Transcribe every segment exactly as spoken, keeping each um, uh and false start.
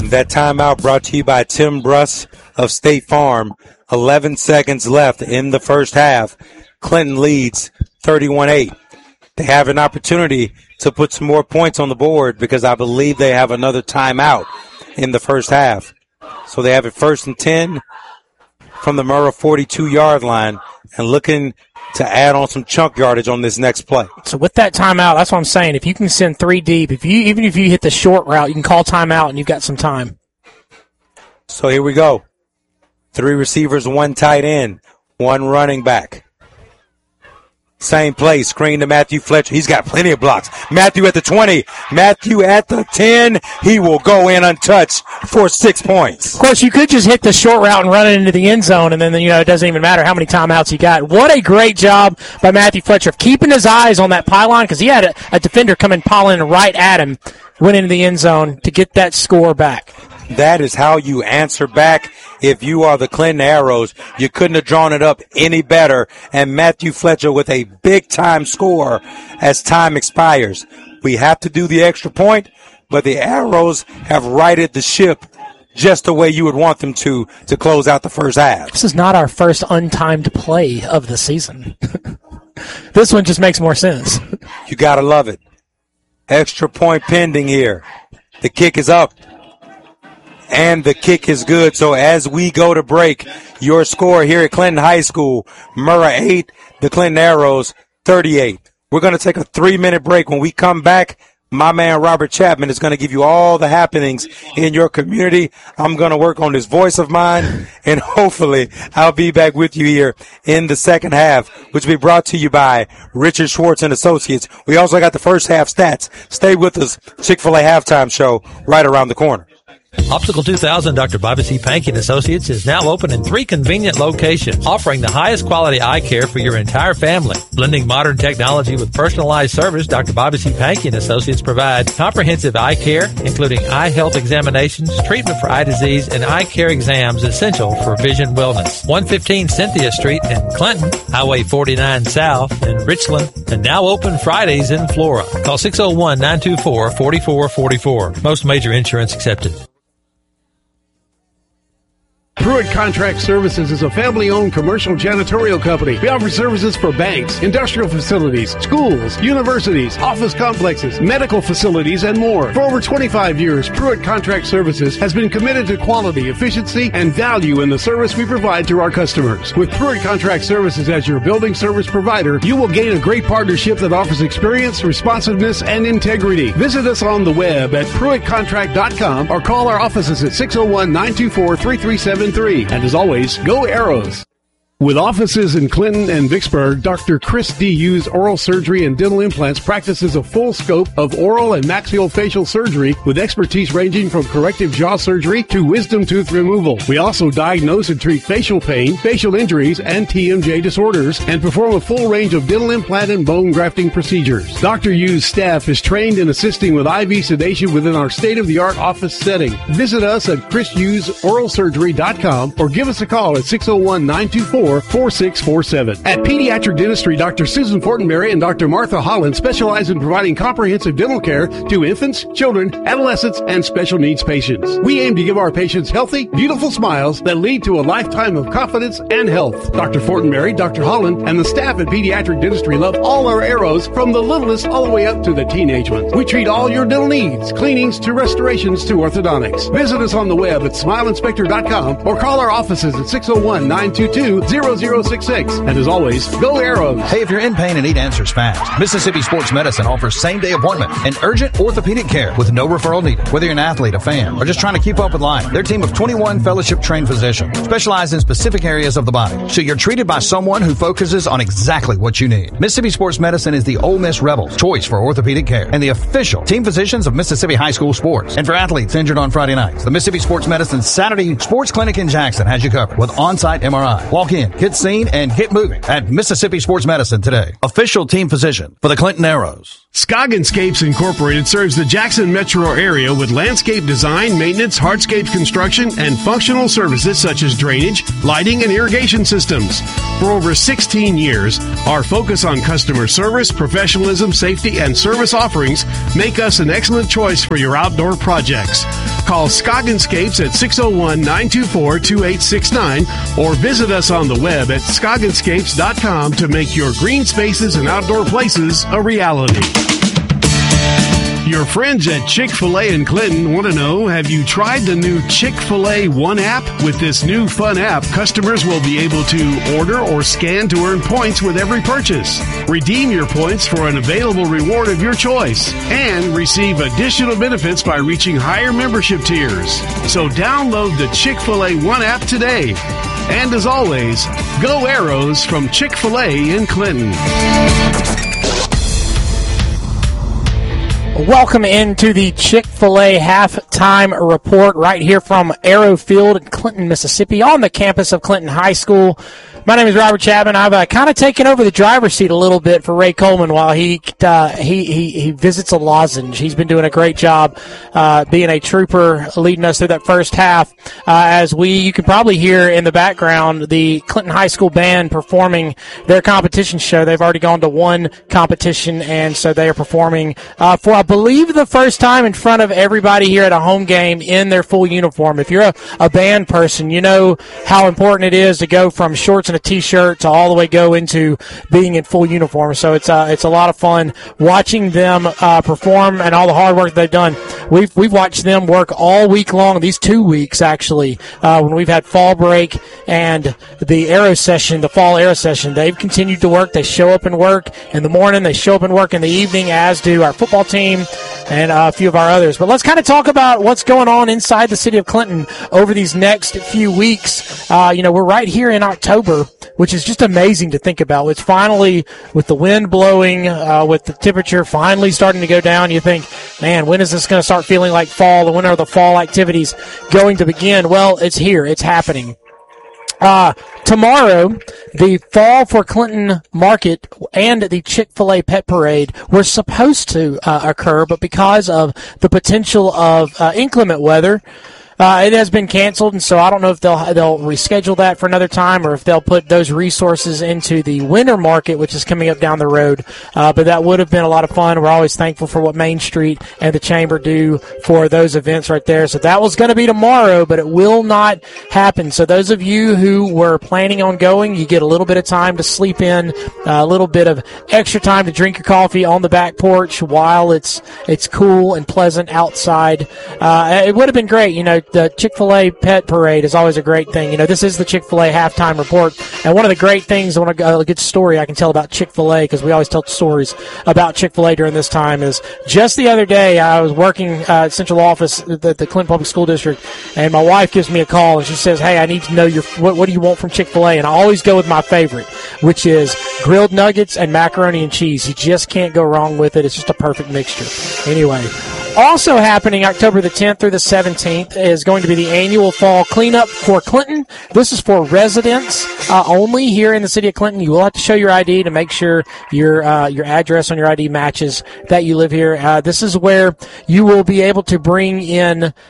That timeout brought to you by Tim Bruss of State Farm. eleven seconds left in the first half. Clinton leads thirty-one eight. They have an opportunity to put some more points on the board because I believe they have another timeout in the first half. So they have it first and ten from the Murrah forty-two-yard line and looking to add on some chunk yardage on this next play. So with that timeout, that's what I'm saying. If you can send three deep, if you even if you hit the short route, you can call timeout and you've got some time. So here we go. Three receivers, one tight end, one running back. Same play, screen to Matthew Fletcher. He's got plenty of blocks. Matthew at the twenty. Matthew at the ten. He will go in untouched for six points. Of course, you could just hit the short route and run it into the end zone, and then, you know, it doesn't even matter how many timeouts you got. What a great job by Matthew Fletcher of keeping his eyes on that pylon because he had a, a defender come and piling right at him, went into the end zone to get that score back. That is how you answer back. If you are the Clinton Arrows, you couldn't have drawn it up any better. And Matthew Fletcher with a big-time score as time expires. We have to do the extra point, but the Arrows have righted the ship just the way you would want them to to close out the first half. This is not our first untimed play of the season. This one just makes more sense. You got to love it. Extra point pending here. The kick is up. And the kick is good. So as we go to break, your score here at Clinton High School, Murrah eight, the Clinton Arrows thirty-eight. We're going to take a three-minute break. When we come back, my man Robert Chapman is going to give you all the happenings in your community. I'm going to work on this voice of mine, and hopefully I'll be back with you here in the second half, which will be brought to you by Richard Schwartz and Associates. We also got the first half stats. Stay with us. Chick-fil-A halftime show right around the corner. Optical two thousand Doctor Bobby C. Pankey and Associates is now open in three convenient locations, offering the highest quality eye care for your entire family. Blending modern technology with personalized service, Doctor Bobby C. Pankey and Associates provide comprehensive eye care, including eye health examinations, treatment for eye disease, and eye care exams essential for vision wellness. one fifteen Cynthia Street in Clinton, Highway forty-nine South in Richland, and now open Fridays in Flora. Call six oh one, nine two four, four four four four. Most major insurance accepted. Pruitt Contract Services is a family-owned commercial janitorial company. We offer services for banks, industrial facilities, schools, universities, office complexes, medical facilities, and more. For over twenty-five years, Pruitt Contract Services has been committed to quality, efficiency, and value in the service we provide to our customers. With Pruitt Contract Services as your building service provider, you will gain a great partnership that offers experience, responsiveness, and integrity. Visit us on the web at pruitt contract dot com or call our offices at six oh one, nine two four, three three seven three. And as always, go Arrows. With offices in Clinton and Vicksburg, Doctor Chris D. Hughes Oral Surgery and Dental Implants practices a full scope of oral and maxillofacial surgery with expertise ranging from corrective jaw surgery to wisdom tooth removal. We also diagnose and treat facial pain, facial injuries, and T M J disorders, and perform a full range of dental implant and bone grafting procedures. Doctor Hughes' staff is trained in assisting with I V sedation within our state-of-the-art office setting. Visit us at chris hughes oral surgery dot com or give us a call at six oh one, nine two four, four six four seven. At Pediatric Dentistry, Doctor Susan Fortenberry and Doctor Martha Holland specialize in providing comprehensive dental care to infants, children, adolescents, and special needs patients. We aim to give our patients healthy, beautiful smiles that lead to a lifetime of confidence and health. Doctor Fortenberry, Doctor Holland, and the staff at Pediatric Dentistry love all our Arrows from the littlest all the way up to the teenage ones. We treat all your dental needs, cleanings to restorations to orthodontics. Visit us on the web at smile inspector dot com or call our offices at six oh one, nine two two, zero zero six six. And as always, go Arrows. Hey, if you're in pain and need answers fast, Mississippi Sports Medicine offers same-day appointment and urgent orthopedic care with no referral needed. Whether you're an athlete, a fan, or just trying to keep up with life, their team of twenty-one fellowship-trained physicians specialize in specific areas of the body, so you're treated by someone who focuses on exactly what you need. Mississippi Sports Medicine is the Ole Miss Rebels' choice for orthopedic care and the official team physicians of Mississippi High School sports. And for athletes injured on Friday nights, the Mississippi Sports Medicine Saturday Sports Clinic in Jackson has you covered with on-site M R I. Walk in, get seen, and get moving at Mississippi Sports Medicine today. Official team physician for the Clinton Arrows. Scoggins Incorporated serves the Jackson metro area with landscape design, maintenance, hardscape construction, and functional services such as drainage, lighting, and irrigation systems. For over sixteen years, our focus on customer service, professionalism, safety, and service offerings make us an excellent choice for your outdoor projects. Call Scoggins-Scapes at six oh one, nine two four, two eight six nine or visit us on the web at Scoggins-Scapes dot com to make your green spaces and outdoor places a reality. Your friends at Chick-fil-A in Clinton want to know, have you tried the new Chick-fil-A One app? With this new fun app, customers will be able to order or scan to earn points with every purchase. Redeem your points for an available reward of your choice and receive additional benefits by reaching higher membership tiers. So download the Chick-fil-A One app today. And as always, go Arrows from Chick-fil-A in Clinton. Welcome into the Chick-fil-A halftime report right here from Arrow Field in Clinton, Mississippi, on the campus of Clinton High School. My name is Robert Chapman. I've uh, kind of taken over the driver's seat a little bit for Ray Coleman while he uh, he, he he visits a lozenge. He's been doing a great job uh, being a trooper, leading us through that first half. Uh, as we, you can probably hear in the background the Clinton High School band performing their competition show. They've already gone to one competition, and so they are performing uh, for, I believe, the first time in front of everybody here at a home game in their full uniform. If you're a, a band person, you know how important it is to go from shorts and a t-shirt to all the way go into being in full uniform. So it's uh, it's a lot of fun watching them uh, perform and all the hard work they've done. We've we've watched them work all week long, these two weeks actually, uh, when we've had fall break and the Arrow session, the fall Arrow session. They've continued to work. They show up and work in the morning. They show up and work in the evening, as do our football team and uh, a few of our others. But let's kind of talk about what's going on inside the city of Clinton over these next few weeks. Uh, you know, we're right here in October, which is just amazing to think about. It's finally, with the wind blowing, uh, with the temperature finally starting to go down, you think, man, when is this going to start feeling like fall? And when are the fall activities going to begin? Well, it's here. It's happening. Uh, tomorrow, the Fall for Clinton Market and the Chick-fil-A Pet Parade were supposed to uh, occur, but because of the potential of uh, inclement weather, Uh, it has been canceled, and so I don't know if they'll they'll reschedule that for another time or if they'll put those resources into the winter market, which is coming up down the road. Uh, but that would have been a lot of fun. We're always thankful for what Main Street and the Chamber do for those events right there. So that was going to be tomorrow, but it will not happen. So those of you who were planning on going, you get a little bit of time to sleep in, uh, a little bit of extra time to drink your coffee on the back porch while it's it's cool and pleasant outside. Uh, it would have been great, you know. The Chick-fil-A Pet Parade is always a great thing. You know, this is the Chick-fil-A halftime report, and one of the great things, I want to a good story I can tell about Chick-fil-A, because we always tell stories about Chick-fil-A during this time, is just the other day I was working uh, at central office at the, the Clinton Public School District, and my wife gives me a call, and she says, hey, I need to know your what, what do you want from Chick-fil-A? And I always go with my favorite, which is grilled nuggets and macaroni and cheese. You just can't go wrong with it. It's just a perfect mixture. Anyway, also happening October the tenth through the seventeenth is going to be the annual fall cleanup for Clinton. This is for residents uh, only here in the city of Clinton. You will have to show your I D to make sure your uh, your address on your I D matches that you live here. Uh, this is where you will be able to bring in uh,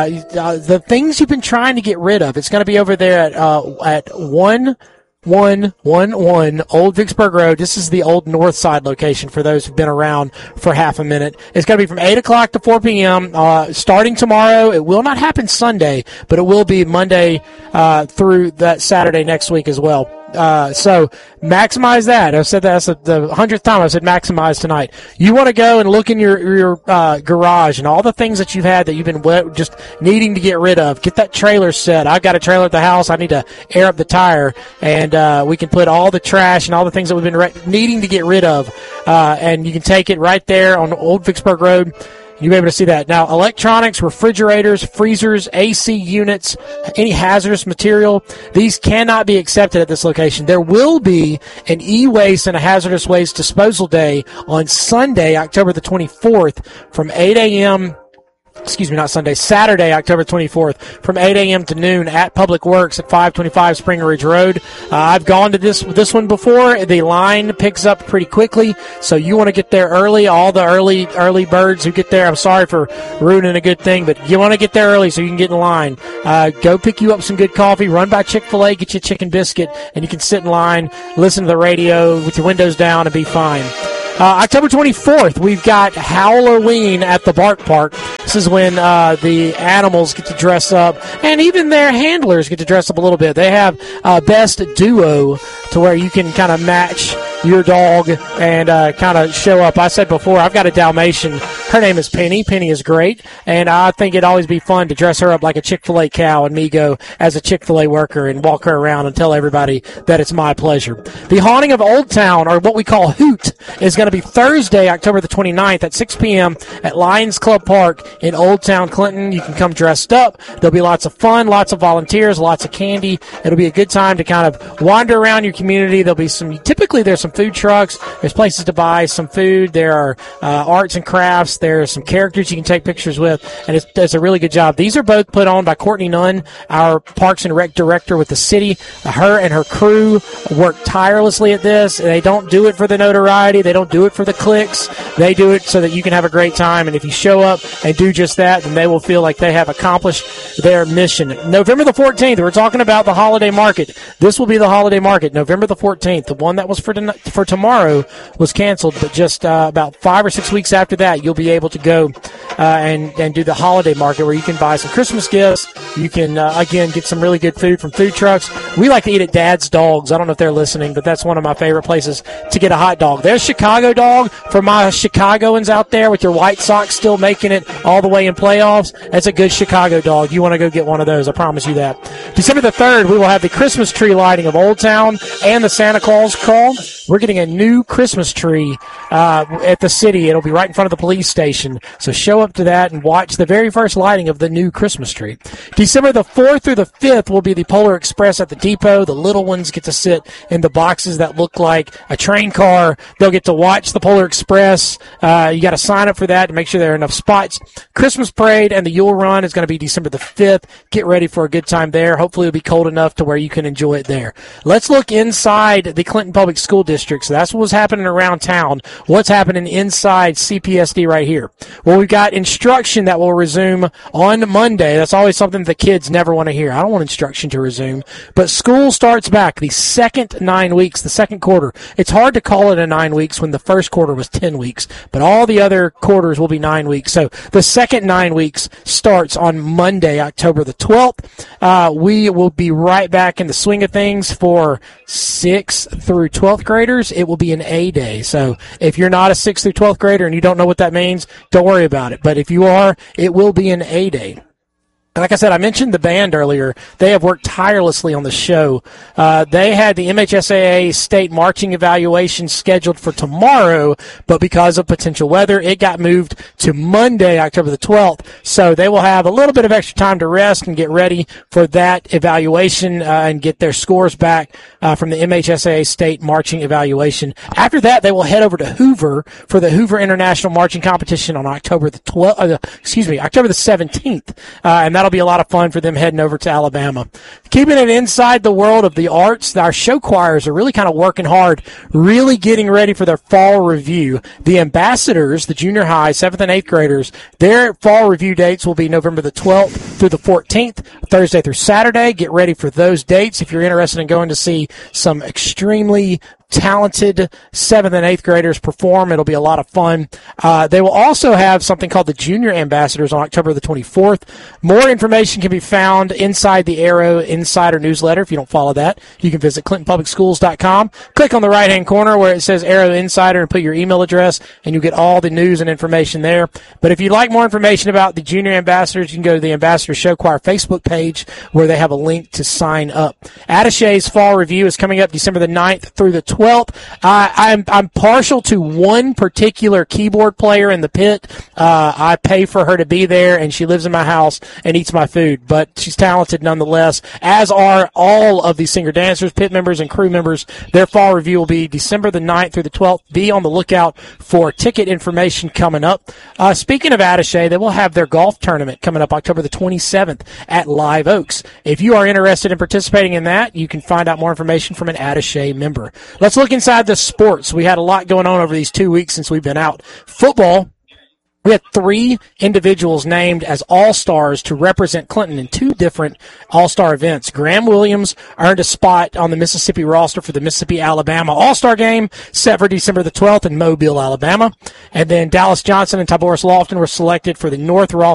uh, the things you've been trying to get rid of. It's going to be over there at uh, at one. one one one Old Vicksburg Road. This is the old north side location for those who've been around for half a minute. It's going to be from eight o'clock to four p.m. Uh, starting tomorrow. It will not happen Sunday, but it will be Monday uh, through that Saturday next week as well. Uh, so maximize that. I've said that that's the hundredth time I've said maximize tonight. You want to go and look in your your uh, garage and all the things that you've had that you've been wet, just needing to get rid of. Get that trailer set. I've got a trailer at the house. I need to air up the tire, and uh, we can put all the trash and all the things that we've been re- needing to get rid of, uh, and you can take it right there on Old Vicksburg Road. You'll be able to see that. Now, electronics, refrigerators, freezers, A C units, any hazardous material, these cannot be accepted at this location. There will be an e-waste and a hazardous waste disposal day on Sunday, October the twenty-fourth from eight a.m. Excuse me, not Sunday, Saturday, October twenty-fourth, from eight a.m. to noon at Public Works at five twenty-five Spring Ridge Road. Uh, I've gone to this this one before. The line picks up pretty quickly, so you want to get there early. All the early early birds who get there, I'm sorry for ruining a good thing, but you want to get there early so you can get in line. Uh, go pick you up some good coffee, run by Chick-fil-A, get you a chicken biscuit, and you can sit in line, listen to the radio with your windows down, and be fine. Uh, October twenty-fourth, we've got Halloween at the Bark Park. This is when uh, the animals get to dress up, and even their handlers get to dress up a little bit. They have uh, Best Duo to where you can kind of match your dog and uh, kind of show up. I said before, I've got a Dalmatian. Her name is Penny. Penny is great, and I think it'd always be fun to dress her up like a Chick-fil-A cow and me go as a Chick-fil-A worker and walk her around and tell everybody that it's my pleasure. The Haunting of Old Town, or what we call Hoot, is going to be Thursday, October the twenty-ninth at six p.m. at Lions Club Park in Old Town, Clinton. You can come dressed up. There'll be lots of fun, lots of volunteers, lots of candy. It'll be a good time to kind of wander around your community. There'll be some, typically there's some food trucks. There's places to buy some food. There are uh, arts and crafts. There are some characters you can take pictures with, and it's, it's a really good job. These are both put on by Courtney Nunn, our Parks and Rec director with the city. Her and her crew work tirelessly at this. They don't do it for the notoriety. They don't do it for the clicks. They do it so that you can have a great time, and if you show up and do just that, then they will feel like they have accomplished their mission. November the fourteenth, we're talking about the holiday market. This will be the holiday market, November the fourteenth. The one that was for ton- for tomorrow was canceled, but just uh, about five or six weeks after that, you'll be able to go uh, and, and do the holiday market where you can buy some Christmas gifts. You can, uh, again, get some really good food from food trucks. We like to eat at Dad's Dogs. I don't know if they're listening, but that's one of my favorite places to get a hot dog. There's Chicago Dog for my Chicagoans out there with your White Sox still making it all the way in playoffs. That's a good Chicago Dog. You want to go get one of those. I promise you that. December the third, we will have the Christmas tree lighting of Old Town and the Santa Claus Crawl. We're getting a new Christmas tree uh, at the city. It'll be right in front of the police station. So show up to that and watch the very first lighting of the new Christmas tree. December the fourth through the fifth will be the Polar Express at the depot. The little ones get to sit in the boxes that look like a train car. They'll get to watch the Polar Express. Uh, you got to sign up for that to make sure there are enough spots. Christmas Parade and the Yule Run is going to be December the fifth. Get ready for a good time there. Hopefully it'll be cold enough to where you can enjoy it there. Let's look inside the Clinton Public School District. So that's what's happening around town. What's happening inside C P S D right here? Well, we've got instruction that will resume on Monday. That's always something the kids never want to hear. I don't want instruction to resume. But school starts back the second nine weeks, the second quarter. It's hard to call it a nine weeks when the first quarter was ten weeks, but all the other quarters will be nine weeks. So the second nine weeks starts on Monday, October the twelfth. Uh, we will be right back in the swing of things for sixth through twelfth graders. It will be an A day. So if you're not a sixth through twelfth grader and you don't know what that means, don't worry about it. But if you are, it will be an A day. Like I said, I mentioned the band earlier. They have worked tirelessly on the show. Uh, they had the M H S A A state marching evaluation scheduled for tomorrow, but because of potential weather, it got moved to Monday, October the twelfth. So they will have a little bit of extra time to rest and get ready for that evaluation uh, and get their scores back uh, from the M H S A A state marching evaluation. After that, they will head over to Hoover for the Hoover International Marching Competition on October the twelfth. Uh, excuse me, October the seventeenth, uh, and that'll be a lot of fun for them heading over to Alabama. Keeping it inside the world of the arts, our show choirs are really kind of working hard, really getting ready for their fall review. The Ambassadors, the junior high, seventh and eighth graders, their fall review dates will be November the twelfth through the fourteenth, Thursday through Saturday. Get ready for those dates if you're interested in going to see some extremely talented seventh and eighth graders perform. It'll be a lot of fun. Uh, they will also have something called the Junior Ambassadors on October the twenty-fourth. More information can be found inside the Arrow Insider newsletter. If you don't follow that, you can visit clinton public schools dot com. Click on the right-hand corner where it says Arrow Insider and put your email address, and you'll get all the news and information there. But if you'd like more information about the Junior Ambassadors, you can go to the Ambassador Show Choir Facebook page where they have a link to sign up. Attachay's fall review is coming up December the ninth through the twelfth. Uh, I'm I'm partial to one particular keyboard player in the pit. Uh, I pay for her to be there, and she lives in my house and eats my food. But she's talented nonetheless, as are all of the singer-dancers, pit members, and crew members. Their fall review will be December the ninth through the twelfth. Be on the lookout for ticket information coming up. Uh, speaking of Attachay, they will have their golf tournament coming up October the twenty-seventh at Live Oaks. If you are interested in participating in that, you can find out more information from an Attachay member. Let's look inside the sports. We had a lot going on over these two weeks since we've been out. Football We had three individuals named as all-stars to represent Clinton in two different all-star events. Graham Williams earned a spot on the Mississippi roster for the Mississippi-Alabama All-Star Game set for December the twelfth in Mobile, Alabama. And then Dallas Johnson and Taboris Lofton were selected for the North roster